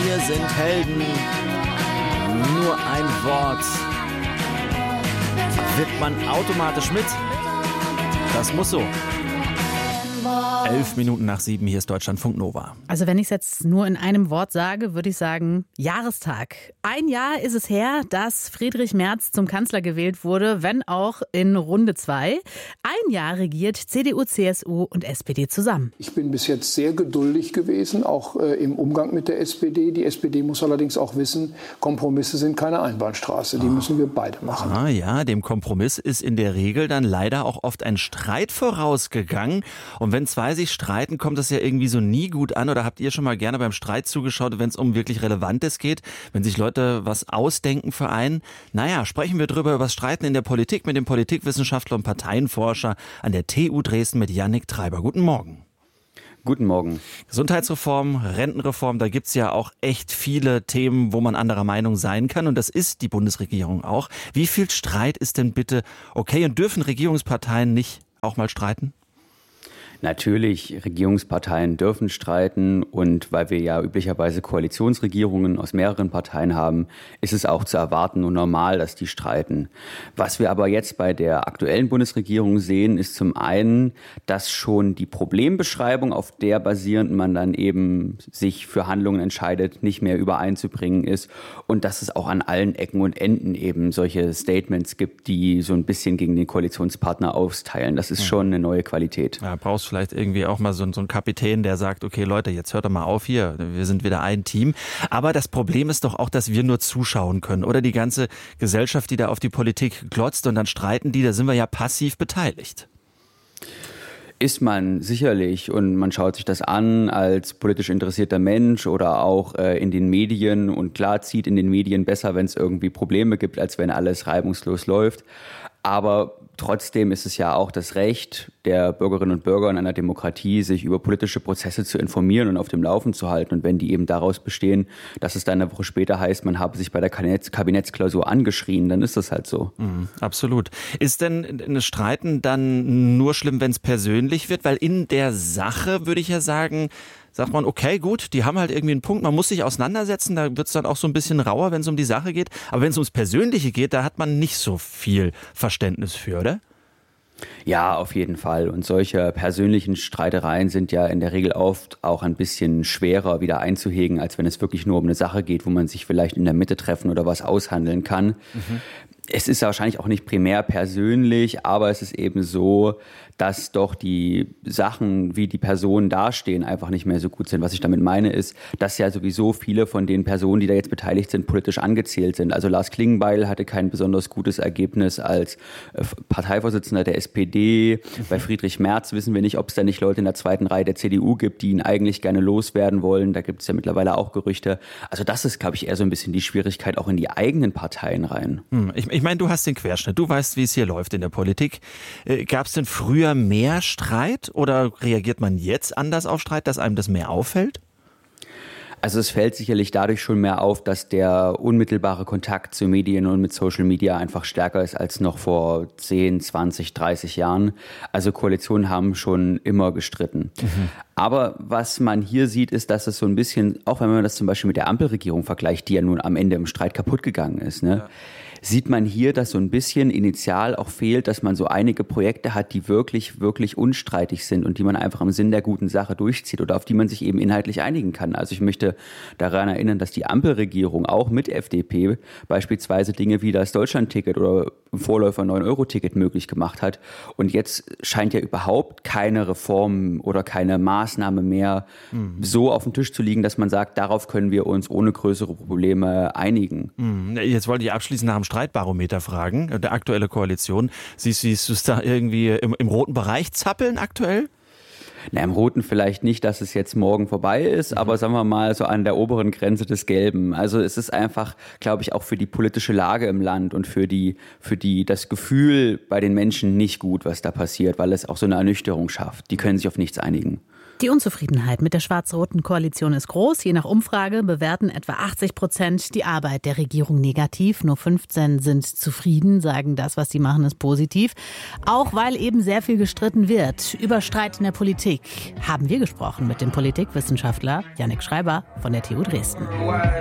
Wir sind Helden. Nur ein Wort. Wird man automatisch mit? Das muss so. 11 Minuten nach 7, hier ist Deutschlandfunk Nova. Also wenn ich es jetzt nur in einem Wort sage, würde ich sagen Jahrestag. Ein Jahr ist es her, dass Friedrich Merz zum Kanzler gewählt wurde, wenn auch in Runde 2. Ein Jahr regiert CDU, CSU und SPD zusammen. Ich bin bis jetzt sehr geduldig gewesen, auch im Umgang mit der SPD. Die SPD muss allerdings auch wissen, Kompromisse sind keine Einbahnstraße, die müssen wir beide machen. Ah ja, dem Kompromiss ist in der Regel dann leider auch oft ein Streit vorausgegangen. Und wenn zwei sich streiten, kommt das ja irgendwie so nie gut an. Oder habt ihr schon mal gerne beim Streit zugeschaut, wenn es um wirklich Relevantes geht? Wenn sich Leute was ausdenken für einen? Naja, sprechen wir drüber über das Streiten in der Politik mit dem Politikwissenschaftler und Parteienforscher an der TU Dresden mit Yannick Treiber. Guten Morgen. Guten Morgen. Gesundheitsreform, Rentenreform, da gibt's ja auch echt viele Themen, wo man anderer Meinung sein kann. Und das ist die Bundesregierung auch. Wie viel Streit ist denn bitte okay? Und dürfen Regierungsparteien nicht auch mal streiten? Natürlich, Regierungsparteien dürfen streiten und weil wir ja üblicherweise Koalitionsregierungen aus mehreren Parteien haben, ist es auch zu erwarten und normal, dass die streiten. Was wir aber jetzt bei der aktuellen Bundesregierung sehen, ist zum einen, dass schon die Problembeschreibung, auf der basierend man dann eben sich für Handlungen entscheidet, nicht mehr übereinzubringen ist und dass es auch an allen Ecken und Enden eben solche Statements gibt, die so ein bisschen gegen den Koalitionspartner austeilen. Das ist schon eine neue Qualität. Ja, brauchst vielleicht irgendwie auch mal so ein Kapitän, der sagt, okay Leute, jetzt hört doch mal auf hier, wir sind wieder ein Team. Aber das Problem ist doch auch, dass wir nur zuschauen können. Oder die ganze Gesellschaft, die da auf die Politik glotzt und dann streiten die, da sind wir ja passiv beteiligt. Ist man sicherlich und man schaut sich das an als politisch interessierter Mensch oder auch in den Medien und klar zieht in den Medien besser, wenn es irgendwie Probleme gibt, als wenn alles reibungslos läuft. Aber trotzdem ist es ja auch das Recht der Bürgerinnen und Bürger in einer Demokratie, sich über politische Prozesse zu informieren und auf dem Laufen zu halten. Und wenn die eben daraus bestehen, dass es dann eine Woche später heißt, man habe sich bei der Kabinettsklausur angeschrien, dann ist das halt so. Absolut. Ist denn ein Streiten dann nur schlimm, wenn es persönlich wird? Weil in der Sache würde ich ja sagen, sagt man, okay, gut, die haben halt irgendwie einen Punkt, man muss sich auseinandersetzen, da wird es dann auch so ein bisschen rauer, wenn es um die Sache geht. Aber wenn es ums Persönliche geht, da hat man nicht so viel Verständnis für, oder? Ja, auf jeden Fall. Und solche persönlichen Streitereien sind ja in der Regel oft auch ein bisschen schwerer wieder einzuhegen, als wenn es wirklich nur um eine Sache geht, wo man sich vielleicht in der Mitte treffen oder was aushandeln kann. Es ist wahrscheinlich auch nicht primär persönlich, aber es ist eben so, dass doch die Sachen, wie die Personen dastehen, einfach nicht mehr so gut sind. Was ich damit meine, ist, dass ja sowieso viele von den Personen, die da jetzt beteiligt sind, politisch angezählt sind. Also Lars Klingbeil hatte kein besonders gutes Ergebnis als Parteivorsitzender der SPD. Bei Friedrich Merz wissen wir nicht, ob es da nicht Leute in der zweiten Reihe der CDU gibt, die ihn eigentlich gerne loswerden wollen. Da gibt es ja mittlerweile auch Gerüchte. Also das ist, glaube ich, eher so ein bisschen die Schwierigkeit auch in die eigenen Parteien rein. Ich meine, du hast den Querschnitt. Du weißt, wie es hier läuft in der Politik. Gab es denn früher mehr Streit oder reagiert man jetzt anders auf Streit, dass einem das mehr auffällt? Also es fällt sicherlich dadurch schon mehr auf, dass der unmittelbare Kontakt zu Medien und mit Social Media einfach stärker ist als noch vor 10, 20, 30 Jahren. Also Koalitionen haben schon immer gestritten. Aber was man hier sieht, ist, dass es so ein bisschen, auch wenn man das zum Beispiel mit der Ampelregierung vergleicht, die ja nun am Ende im Streit kaputt gegangen ist, ne? Ja. Sieht man hier, dass so ein bisschen initial auch fehlt, dass man so einige Projekte hat, die wirklich, wirklich unstreitig sind und die man einfach im Sinn der guten Sache durchzieht oder auf die man sich eben inhaltlich einigen kann. Also ich möchte daran erinnern, dass die Ampelregierung auch mit FDP beispielsweise Dinge wie das Deutschlandticket oder im Vorläufer 9-Euro-Ticket möglich gemacht hat. Und jetzt scheint ja überhaupt keine Reform oder keine Maßnahme mehr so auf dem Tisch zu liegen, dass man sagt, darauf können wir uns ohne größere Probleme einigen. Jetzt wollte ich abschließend nach dem Streitbarometer fragen, der aktuelle Koalition. Siehst du es da irgendwie im roten Bereich zappeln aktuell? Na, im Roten vielleicht nicht, dass es jetzt morgen vorbei ist, aber sagen wir mal so an der oberen Grenze des Gelben. Also es ist einfach, glaube ich, auch für die politische Lage im Land und für das Gefühl bei den Menschen nicht gut, was da passiert, weil es auch so eine Ernüchterung schafft. Die können sich auf nichts einigen. Die Unzufriedenheit mit der schwarz-roten Koalition ist groß. Je nach Umfrage bewerten etwa 80% die Arbeit der Regierung negativ. Nur 15 sind zufrieden, sagen, das, was sie machen, ist positiv. Auch weil eben sehr viel gestritten wird. Über Streit in der Politik haben wir gesprochen mit dem Politikwissenschaftler Yannick Schreiber von der TU Dresden.